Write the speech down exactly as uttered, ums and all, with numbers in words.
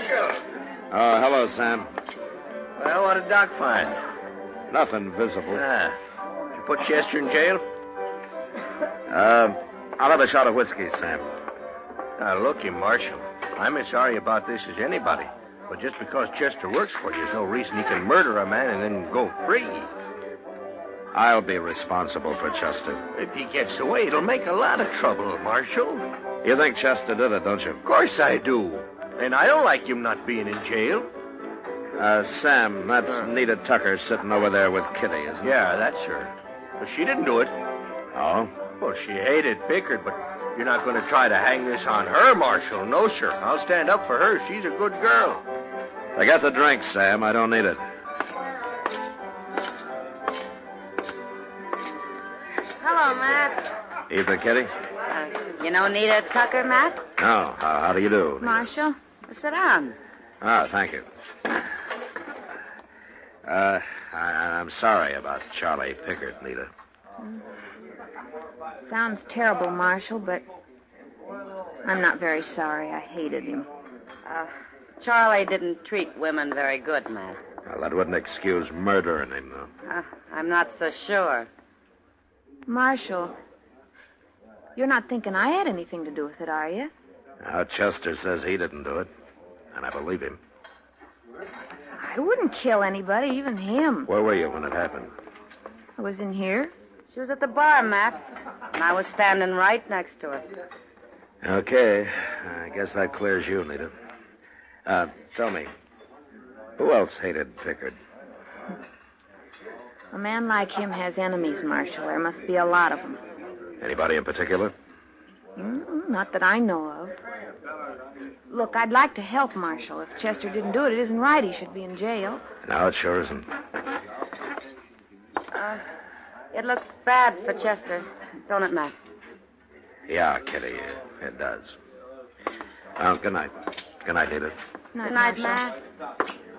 Marshal. Oh, hello, Sam. Well, what did Doc find? Nothing visible. Ah. Did you put Chester in jail? Uh, I'll have a shot of whiskey, Sam. Now, looky, Marshal. I'm as sorry about this as anybody. But just because Chester works for you, there's no reason he can murder a man and then go free. I'll be responsible for Chester. If he gets away, it'll make a lot of trouble, Marshal. You think Chester did it, don't you? Of course I do. And I don't like him not being in jail. Uh, Sam, that's Uh. Nita Tucker sitting over there with Kitty, isn't it? Yeah, that's her. But she didn't do it. Oh? Well, she hated Pickard, but you're not going to try to hang this on her, Marshal. No, sir. I'll stand up for her. She's a good girl. I got the drink, Sam. I don't need it. Hello, Matt. Evening, Kitty. Uh, you know Nita Tucker, Matt? No. How, how do you do? Nita? Marshal, sit down. Ah, thank you. Uh, I, I'm sorry about Charlie Pickard, Nita. Sounds terrible, Marshal, but I'm not very sorry. I hated him. Uh, Charlie didn't treat women very good, Matt. Well, that wouldn't excuse murdering him, though. Uh, I'm not so sure. Marshal, you're not thinking I had anything to do with it, are you? Now, Chester says he didn't do it, and I believe him. I wouldn't kill anybody, even him. Where were you when it happened? I was in here. She was at the bar, Matt, and I was standing right next to her. Okay. I guess that clears you, Nita. Uh, tell me, who else hated Pickard? A man like him has enemies, Marshal. There must be a lot of them. Anybody in particular? Mm, not that I know of. Look, I'd like to help Marshal. If Chester didn't do it, it isn't right he should be in jail. No, it sure isn't. Uh, it looks bad for Chester, don't it, Matt? Yeah, Kitty, it does. Well, good night. Good night, Nita. Night, Good night, Marshal. Matt.